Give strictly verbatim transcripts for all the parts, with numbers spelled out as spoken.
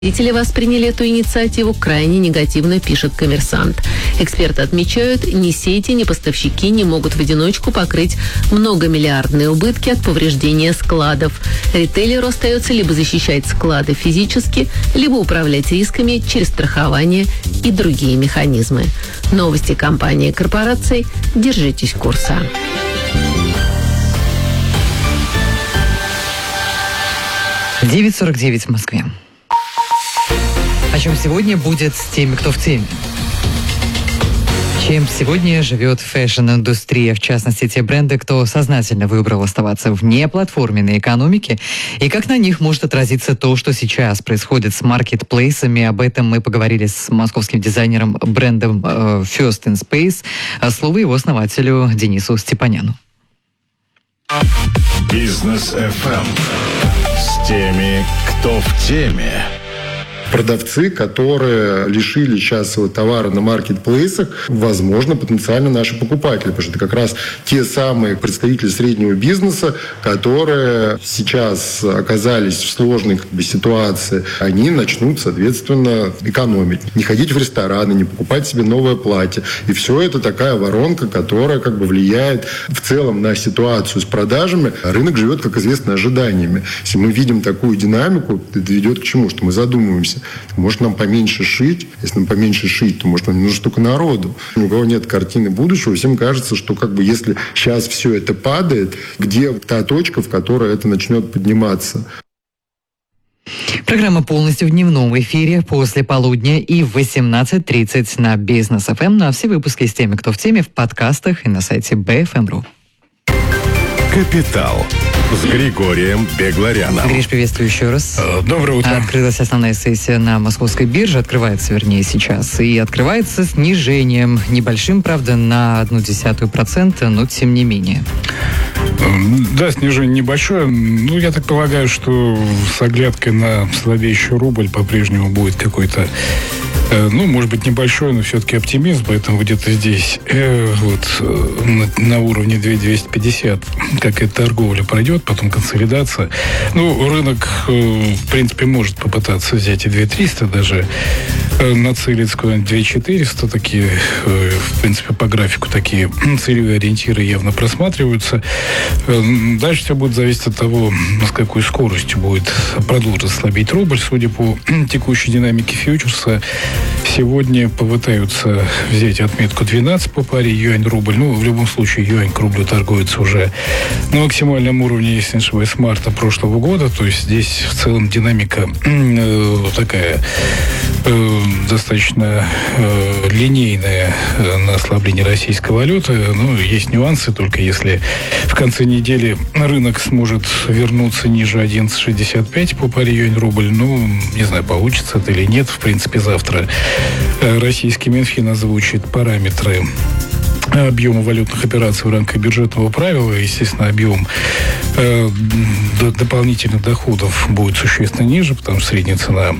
Производители восприняли эту инициативу крайне негативно, пишет «Коммерсант». Эксперты отмечают, ни сети, ни поставщики не могут в одиночку покрыть многомиллиардные убытки от повреждения складов. Ритейлеру остается либо защищать склады физически, либо управлять рисками через страхование и другие механизмы. Новости компании и корпораций. Держитесь курса. девять сорок девять в Москве. О чем сегодня будет с теми, кто в теме? Чем сегодня живет фэшн-индустрия, в частности, те бренды, кто сознательно выбрал оставаться вне платформенной экономики, и как на них может отразиться то, что сейчас происходит с маркетплейсами. Об этом мы поговорили с московским дизайнером брендом First in Space, а слово его основателю Денису Степаняну. Бизнес эф эм с теми, кто в теме. Продавцы, которые лишили сейчас своего товара на маркетплейсах, возможно, потенциально наши покупатели, потому что это как раз те самые представители среднего бизнеса, которые сейчас оказались в сложной как бы, ситуации, они начнут, соответственно, экономить. Не ходить в рестораны, не покупать себе новое платье. И все это такая воронка, которая как бы влияет в целом на ситуацию с продажами. Рынок живет, как известно, ожиданиями. Если мы видим такую динамику, это ведет к чему? Что мы задумываемся. Может, нам поменьше шить? Если нам поменьше шить, то, может, нам не нужно столько народу. У кого нет картины будущего, всем кажется, что как бы если сейчас все это падает, где та точка, в которой это начнет подниматься? Программа полностью в дневном эфире после полудня и в восемнадцать тридцать на Бизнес эф эм. На все выпуски с теми, кто в теме, в подкастах и на сайте би эф эм точка ру. Капитал с Григорием Бегларяном. Гриш, приветствую еще раз. Доброе утро. Открылась основная сессия на московской бирже. Открывается, вернее, сейчас. И открывается снижением. Небольшим, правда, на одну десятую процента, но тем не менее. Да, снижение небольшое. Ну, я так полагаю, что с оглядкой на слабеющий рубль по-прежнему будет какой-то, ну, может быть, небольшой, но все-таки оптимизм. Поэтому где-то здесь э, вот на, на уровне две тысячи двести пятьдесят какая-то торговля пройдет, потом консолидация. Ну, рынок, э, в принципе, может попытаться взять и две тысячи триста, даже э, нацелиться куда-нибудь две тысячи четыреста. Такие, э, в принципе, по графику такие целевые ориентиры явно просматриваются. Э, дальше все будет зависеть от того, с какой скоростью будет продолжить слабеть рубль. Судя по текущей динамике фьючерса, сегодня попытаются взять отметку двенадцать по паре юань-рубль. Ну, в любом случае, юань к рублю торгуется уже на максимальном уровне, если не ошибаюсь, с марта прошлого года. То есть здесь в целом динамика э, такая э, достаточно э, линейная э, на ослабление российской валюты. Ну, есть нюансы, только если в конце недели рынок сможет вернуться ниже одиннадцать шестьдесят пять по паре юань-рубль. Ну, не знаю, получится это или нет. В принципе, завтра российский Минфин озвучит параметры объема валютных операций в рамках бюджетного правила. Естественно, объем э, дополнительных доходов будет существенно ниже, потому что средняя цена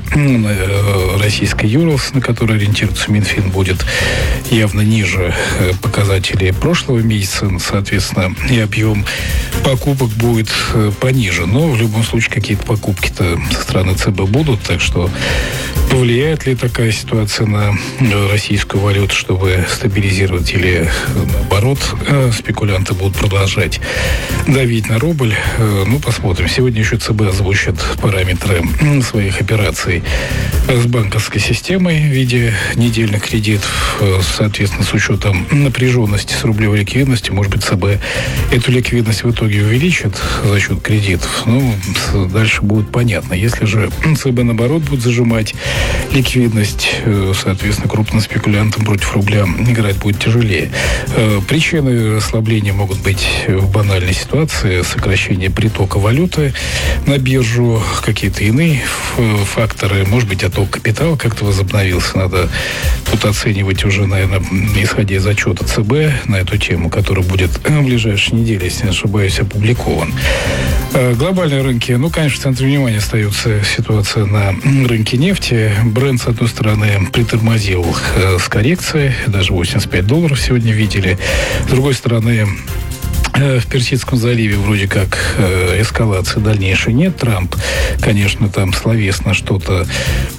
э, российской Юрлс, на которой ориентируется Минфин, будет явно ниже э, показателей прошлого месяца. Соответственно, и объем покупок будет э, пониже. Но в любом случае какие-то покупки-то со стороны ЦБ будут, так что повлияет ли такая ситуация на российскую валюту, чтобы стабилизировать, или наоборот, спекулянты будут продолжать давить на рубль? Ну, посмотрим. Сегодня еще ЦБ озвучит параметры своих операций с банковской системой в виде недельных кредитов. Соответственно, с учетом напряженности с рублевой ликвидностью, может быть, ЦБ эту ликвидность в итоге увеличит за счет кредитов. Ну, дальше будет понятно. Если же ЦБ, наоборот, будет зажимать ликвидность, соответственно, крупным спекулянтам против рубля играть будет тяжелее. Причины ослабления могут быть в банальной ситуации: сокращение притока валюты на биржу, какие-то иные факторы, может быть, отток капитала как-то возобновился. Надо тут оценивать уже, наверное, исходя из отчета ЦБ на эту тему, который будет в ближайшие недели, если не ошибаюсь, опубликован. Глобальные рынки, ну, конечно, в центре внимания остается ситуация на рынке нефти. Бренд, с одной стороны, притормозил с коррекцией, даже восемьдесят пять долларов сегодня видели. С другой стороны, в Персидском заливе вроде как эскалации дальнейшей нет. Трамп, конечно, там словесно что-то